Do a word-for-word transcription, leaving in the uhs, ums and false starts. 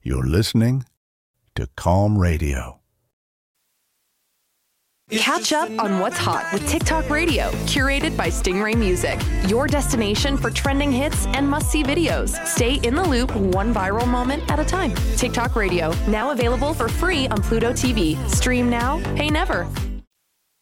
You're listening to Calm Radio. Catch up on what's hot with TikTok Radio, curated by Stingray Music, your destination for trending hits and must-see videos. Stay in the loop one viral moment at a time. TikTok Radio, now available for free on Pluto T V. Stream now, pay never.